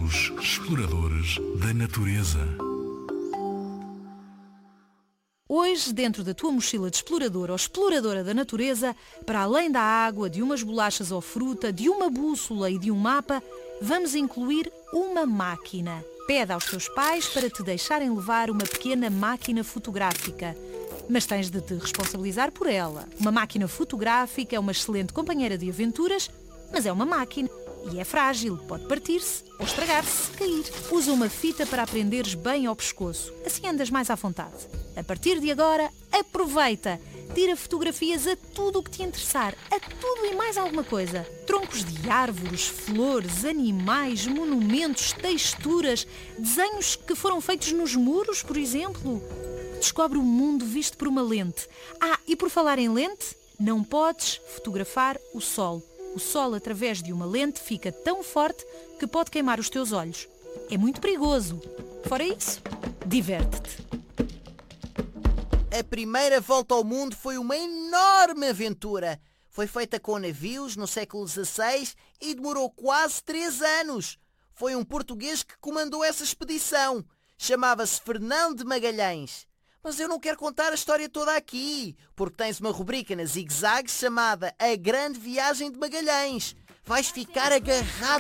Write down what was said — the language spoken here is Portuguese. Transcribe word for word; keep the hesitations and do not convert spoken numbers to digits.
dos exploradores da natureza. Hoje, dentro da tua mochila de explorador ou exploradora da natureza, para além da água, de umas bolachas ou fruta, de uma bússola e de um mapa, vamos incluir uma máquina. Pede aos teus pais para te deixarem levar uma pequena máquina fotográfica. Mas tens de te responsabilizar por ela. Uma máquina fotográfica é uma excelente companheira de aventuras, mas é uma máquina e é frágil, pode partir-se ou estragar-se se cair. Usa uma fita para aprenderes bem ao pescoço, assim andas mais à vontade. A partir de agora, aproveita! Tira fotografias a tudo o que te interessar, a tudo e mais alguma coisa. Troncos de árvores, flores, animais, monumentos, texturas, desenhos que foram feitos nos muros, por exemplo. Descobre o mundo visto por uma lente. Ah, e por falar em lente, não podes fotografar o sol. O sol, através de uma lente, fica tão forte que pode queimar os teus olhos. É muito perigoso. Fora isso, diverte-te. A primeira volta ao mundo foi uma enorme aventura. Foi feita com navios no século dezasseis e demorou quase três anos. Foi um português que comandou essa expedição. Chamava-se Fernão de Magalhães. Mas eu não quero contar a história toda aqui, porque tens uma rubrica na Zig Zag chamada A Grande Viagem de Magalhães. Vais ficar agarrado